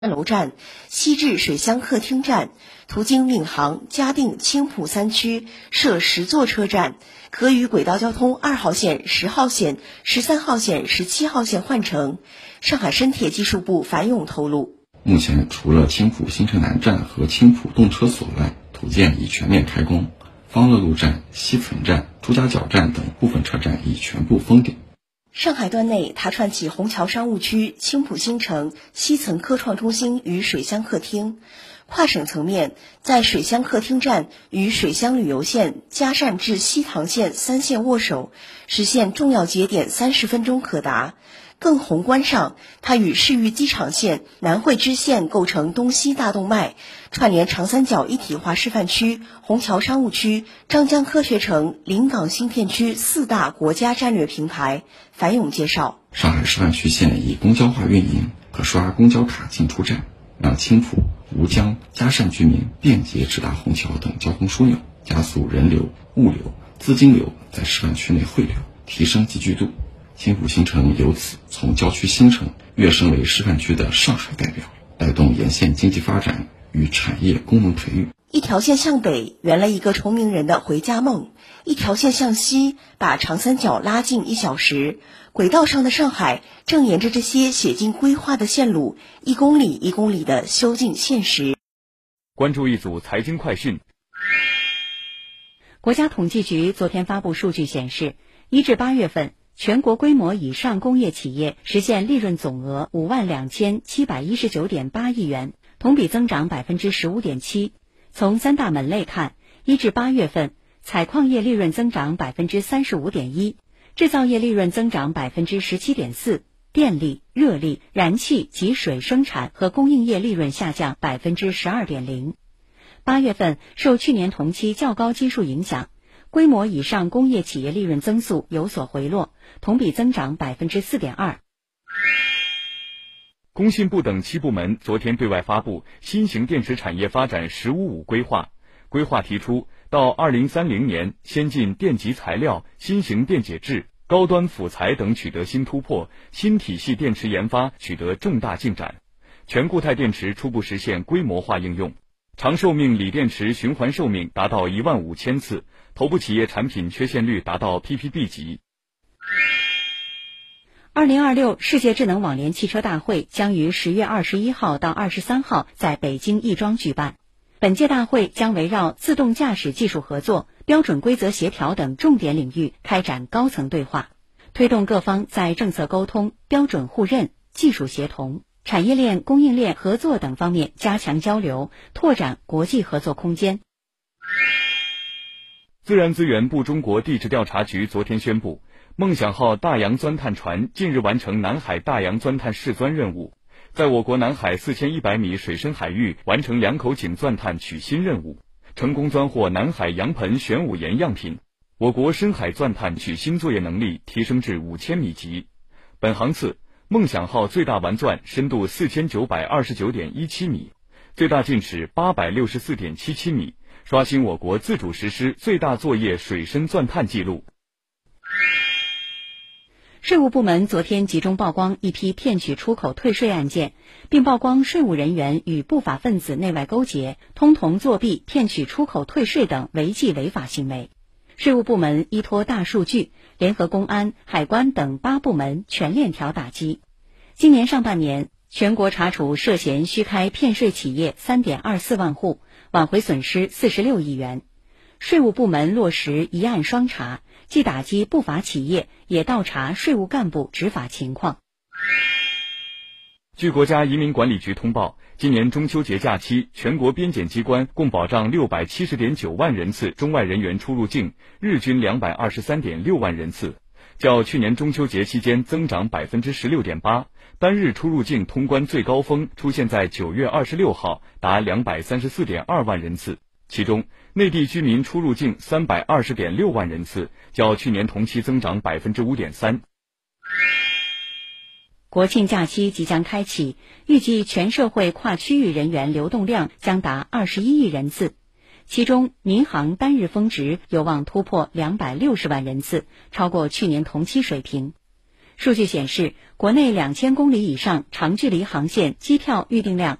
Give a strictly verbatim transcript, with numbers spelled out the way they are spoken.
楼站，西至水乡客厅站，途经闵行、嘉定、青浦三区，设十座车站，可与轨道交通二号线、十号线、十三号线、十七号线换乘。上海深铁技术部樊勇透露， 目前除了青浦新城南站和青浦动车所外，土建已全面开工，方乐路站、西岑站、朱家角站等部分车站已全部封顶。 上海段内，它串起虹桥商务区、青浦新城、西岑科创中心与水乡客厅。跨省层面，在水乡客厅站与水乡旅游线、嘉善至西塘线三线握手，实现重要节点三十分钟可达。更宏观上，它与市域机场线、南汇支线构成东西大动脉，串联长三角一体化示范区、虹桥商务区、张江科学城、临港新片区四大国家战略平台。樊勇介绍， 上海示范区线以公交化运营，可刷公交卡进出站，让青浦、吴江、嘉善居民便捷直达虹桥等交通枢纽，加速人流、物流、资金流在示范区内汇流，提升集聚度。青浦新城由此从郊区新城跃升为示范区的上海代表，带动沿线经济发展与产业功能培育。 一条线向北圆了一个崇明人的回家梦，一条线向西把长三角拉近一小时。轨道上的上海正沿着这些写进规划的线路，一公里一公里的修进现实。 关注一组财经快讯。 国家统计局昨天发布数据显示，一至八月份全国规模以上工业企业实现利润总额五万两千七百一十九点八亿元，同比增长百分之十五点七。从三大门类看，一至八月份，采矿业利润增长百分之三十五点一，制造业利润增长百分之十七点四，电力、热力、燃气及水生产和供应业利润下降百分之十二点零。八月份受去年同期较高基数影响，规模以上工业企业利润增速有所回落，同比增长百分之四点二。 工信部等七部门昨天对外发布新型电池产业发展“十五五”规划。规划提出，到二零三零年，先进电极材料、新型电解质、高端辅材等取得新突破，新体系电池研发取得重大进展，全固态电池初步实现规模化应用，长寿命锂电池循环寿命达到一万五千次，头部企业产品缺陷率达到 P P B 级。 二零二六世界智能网联汽车大会将于十月二十一号到二十三号在北京亦庄举办。本届大会将围绕自动驾驶技术合作、标准规则协调等重点领域开展高层对话，推动各方在政策沟通、标准互认、技术协同、产业链、供应链合作等方面加强交流，拓展国际合作空间。 自然资源部中国地质调查局昨天宣布，梦想号大洋钻探船近日完成南海大洋钻探试钻任务，在我国南海四千一百米水深海域完成两口井钻探取芯任务，成功钻获南海洋盆玄武岩样品。我国深海钻探取芯作业能力提升至五千米级。本航次，梦想号最大完钻深度四千九百二十九点一七米，最大进尺八百六十四点七七米，刷新我国自主实施最大作业水深钻探记录。 税务部门昨天集中曝光一批骗取出口退税案件，并曝光税务人员与不法分子内外勾结，通同作弊、骗取出口退税等违纪违法行为。税务部门依托大数据，联合公安、海关等八部门全链条打击。今年上半年，全国查处涉嫌虚开骗税企业 三点二四万户，挽回损失四十六亿元。税务部门落实一案双查，既打击不法企业，也倒查税务干部执法情况。 据国家移民管理局通报，今年中秋节假期，全国边检机关共保障 六百七十点九万人次中外人员出入境，日均 两百二十三点六万人次，较去年中秋节期间增长 百分之十六点八。单日出入境通关最高峰出现在九月二十六号，达 两百三十四点二万人次。其中，内地居民出入境 三百二十点六万人次，较去年同期增长 百分之五点三。 国庆假期即将开启，预计全社会跨区域人员流动量将达二十一亿人次，其中民航单日峰值有望突破两百六十万人次，超过去年同期水平。 数据显示，国内两千公里以上长距离航线机票预订量